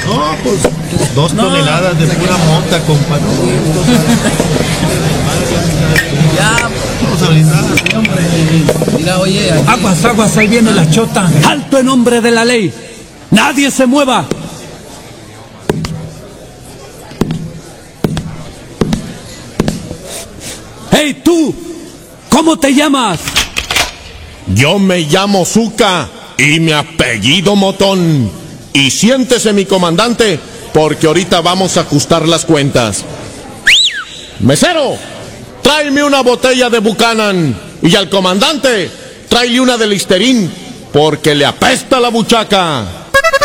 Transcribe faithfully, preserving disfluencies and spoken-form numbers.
No, pues dos no. toneladas de pura mota, compa. No, ya, vamos a brindar. Hombre, mira, oye. Aquí. Aguas, aguas, ahí viene la chota. Alto en nombre de la ley. Nadie se mueva. ¡Hey, tú! ¿Cómo te llamas? Yo me llamo Zuka y mi apellido Motón. Y siéntese, mi comandante, porque ahorita vamos a ajustar las cuentas. Mesero, tráeme una botella de Buchanan. Y al comandante, tráele una de Listerine, porque le apesta la buchaca.